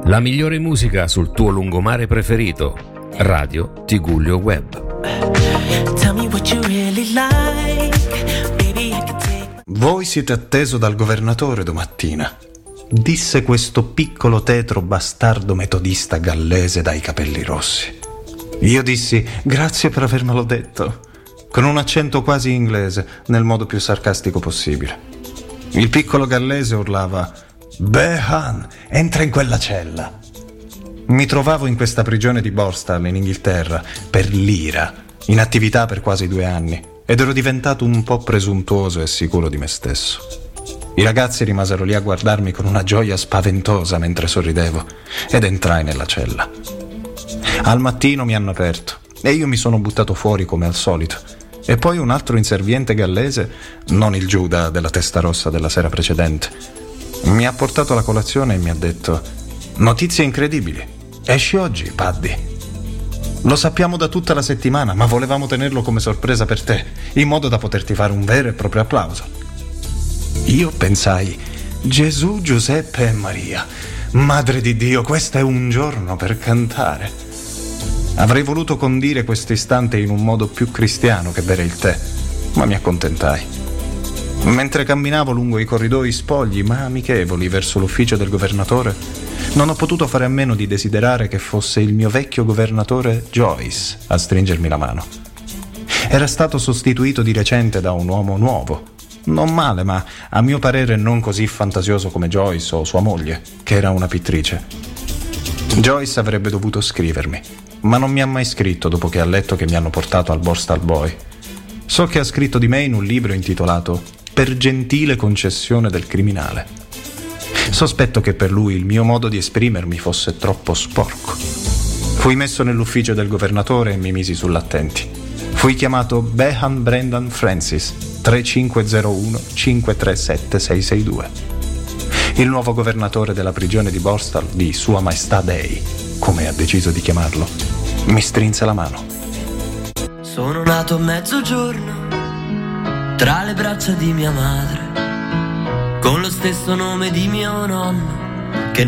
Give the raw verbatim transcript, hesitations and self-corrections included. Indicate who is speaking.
Speaker 1: La migliore musica sul tuo lungomare preferito. Radio Tigullio Web.
Speaker 2: Voi siete atteso dal governatore domattina, disse questo piccolo tetro bastardo metodista gallese dai capelli rossi. Io dissi grazie per avermelo detto, con un accento quasi inglese, nel modo più sarcastico possibile. Il piccolo gallese urlava: Behan, entra in quella cella. Mi trovavo in questa prigione di Borstal in Inghilterra per l'ira, in attività per quasi due anni, ed ero diventato un po' presuntuoso e sicuro di me stesso. I ragazzi rimasero lì a guardarmi con una gioia spaventosa mentre sorridevo, ed entrai nella cella. Al mattino mi hanno aperto e io mi sono buttato fuori come al solito. E poi un altro inserviente gallese, non il Giuda della testa rossa della sera precedente, mi ha portato la colazione e mi ha detto: notizie incredibili, esci oggi, Paddy. Lo sappiamo da tutta la settimana, ma volevamo tenerlo come sorpresa per te, in modo da poterti fare un vero e proprio applauso. Io pensai: Gesù, Giuseppe e Maria, Madre di Dio, questo è un giorno per cantare. Avrei voluto condire questo istante in un modo più cristiano che bere il tè, ma mi accontentai. Mentre camminavo lungo i corridoi spogli ma amichevoli verso l'ufficio del governatore, non ho potuto fare a meno di desiderare che fosse il mio vecchio governatore Joyce a stringermi la mano. Era stato sostituito di recente da un uomo nuovo, non male, ma a mio parere non così fantasioso come Joyce o sua moglie, che era una pittrice. Joyce avrebbe dovuto scrivermi, ma non mi ha mai scritto dopo che ha letto che mi hanno portato al Borstal Boy. So che ha scritto di me in un libro intitolato Per gentile concessione del criminale. Sospetto che per lui il mio modo di esprimermi fosse troppo sporco. Fui messo nell'ufficio del governatore e mi misi sull'attenti. Fui chiamato Behan Brendan Francis, tre cinque zero uno cinque tre sette sei sei due. Il nuovo governatore della prigione di Borstal, di Sua Maestà Dei, come ha deciso di chiamarlo, mi strinse la mano.
Speaker 3: Sono nato a mezzogiorno tra le braccia di mia madre, con lo stesso nome di mio nonno,